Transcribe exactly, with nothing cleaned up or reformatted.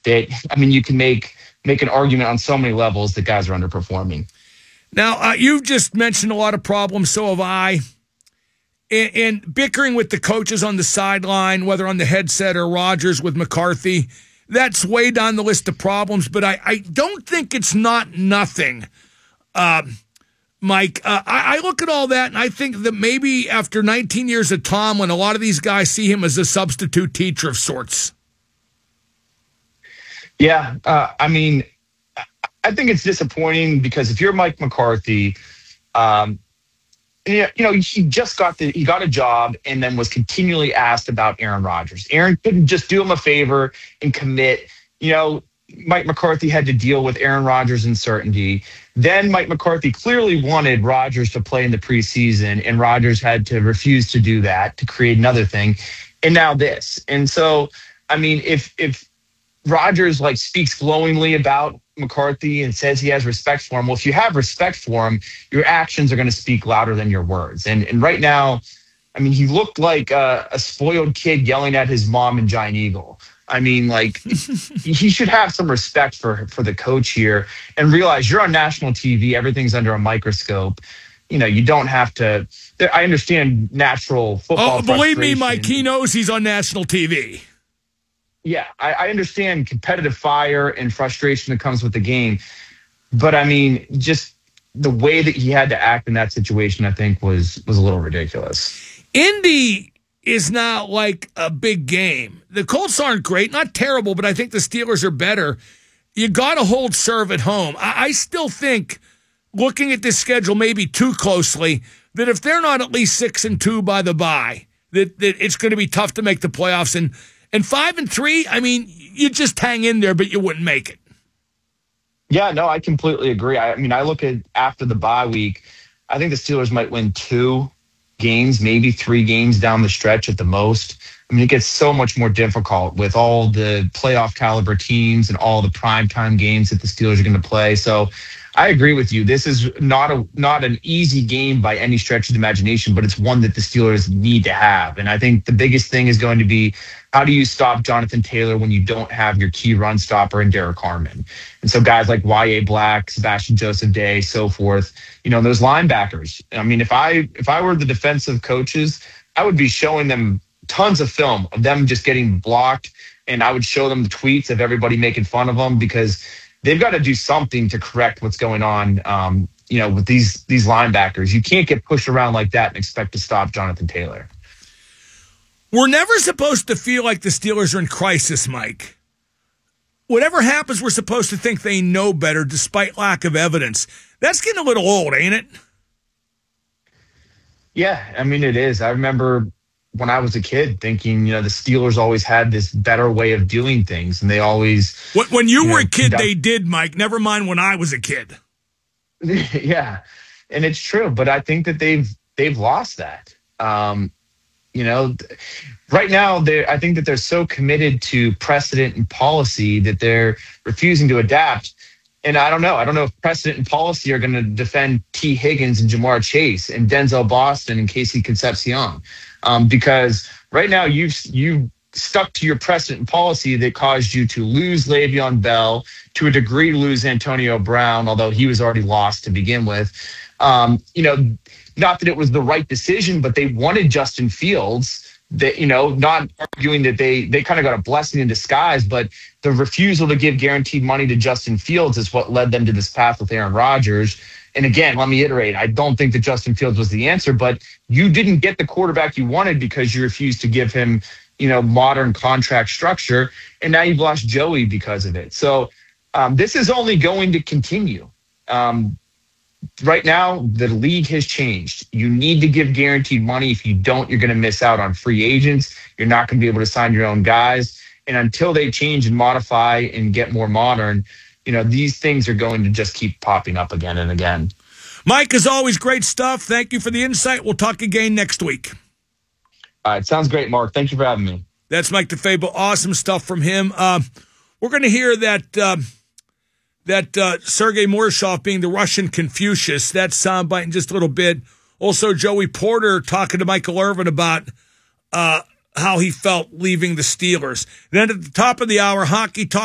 that, I mean, you can make make an argument on so many levels that guys are underperforming. Now, uh, you've just mentioned a lot of problems, so have I. And, and bickering with the coaches on the sideline, whether on the headset or Rodgers with McCarthy, that's way down the list of problems, but I, I don't think it's not nothing. Um, Mike, uh, I, I look at all that, and I think that maybe after nineteen years of Tomlin, a lot of these guys see him as a substitute teacher of sorts. Yeah, uh, I mean, I think it's disappointing because if you're Mike McCarthy, um, you know, he just got the he got a job and then was continually asked about Aaron Rodgers. Aaron couldn't just do him a favor and commit. You know, Mike McCarthy had to deal with Aaron Rodgers' uncertainty. Then Mike McCarthy clearly wanted Rodgers to play in the preseason, and Rodgers had to refuse to do that to create another thing. And now this. And so, I mean, if if Rodgers like speaks glowingly about McCarthy and says he has respect for him, well, if you have respect for him, your actions are going to speak louder than your words. And and right now, I mean, he looked like a, a spoiled kid yelling at his mom in Giant Eagle. I mean, like, he should have some respect for for the coach here and realize you're on national T V. Everything's under a microscope. You know, you don't have to. I understand natural football. Oh, believe me, Mike, he knows he's on national T V. Yeah, I, I understand competitive fire and frustration that comes with the game. But, I mean, just the way that he had to act in that situation, I think, was was a little ridiculous. Indy is not like a big game. The Colts aren't great, not terrible, but I think the Steelers are better. You got to hold serve at home. I, I still think, looking at this schedule maybe too closely, that if they're not at least six and two by the bye, that, that it's going to be tough to make the playoffs. And And five and three, I mean, you just hang in there, but you wouldn't make it. Yeah, no, I completely agree. I, I mean, I look at after the bye week, I think the Steelers might win two games, maybe three games down the stretch at the most. I mean, it gets so much more difficult with all the playoff caliber teams and all the primetime games that the Steelers are going to play. So I agree with you. This is not a not an easy game by any stretch of the imagination, but it's one that the Steelers need to have. And I think the biggest thing is going to be, how do you stop Jonathan Taylor when you don't have your key run stopper in Derek Harmon? And so guys like Y A. Black, Sebastian Joseph Day, so forth, you know, those linebackers. I mean, if I if I were the defensive coaches, I would be showing them tons of film of them just getting blocked, and I would show them the tweets of everybody making fun of them, because they've got to do something to correct what's going on, um, you know, with these these linebackers. You can't get pushed around like that and expect to stop Jonathan Taylor. We're never supposed to feel like the Steelers are in crisis, Mike. Whatever happens, we're supposed to think they know better despite lack of evidence. That's getting a little old, ain't it? Yeah, I mean, it is. I remember when I was a kid thinking, you know, the Steelers always had this better way of doing things, and they always... When, when you, you were know, a kid, conduct- they did, Mike. Never mind when I was a kid. Yeah, and it's true, but I think that they've they've lost that. Um, you know, right now, they I think that they're so committed to precedent and policy that they're refusing to adapt. And I don't know. I don't know if precedent and policy are going to defend T. Higgins and Jamar Chase and Denzel Boston and Casey Concepcion. Um, because right now you've you stuck to your precedent and policy that caused you to lose Le'Veon Bell, to a degree lose Antonio Brown, although he was already lost to begin with. Um, you know, not that it was the right decision, but they wanted Justin Fields. That, you know, not arguing that they they kind of got a blessing in disguise, but the refusal to give guaranteed money to Justin Fields is what led them to this path with Aaron Rodgers. And again, let me iterate, I don't think that Justin Fields was the answer, but you didn't get the quarterback you wanted because you refused to give him, you know, modern contract structure. And now you've lost Joey because of it. So um, this is only going to continue. Um, right now, the league has changed. You need to give guaranteed money. If you don't, you're going to miss out on free agents. You're not going to be able to sign your own guys. And until they change and modify and get more modern, you know, these things are going to just keep popping up again and again. Mike, as always, great stuff. Thank you for the insight. We'll talk again next week. All right. Sounds great, Mark. Thank you for having me. That's Mike DeFabo. Awesome stuff from him. Uh, we're going to hear that uh, that uh, Sergei Morozov being the Russian Confucius. That soundbite in just a little bit. Also, Joey Porter talking to Michael Irvin about uh, how he felt leaving the Steelers. Then at the top of the hour, Hockey Talk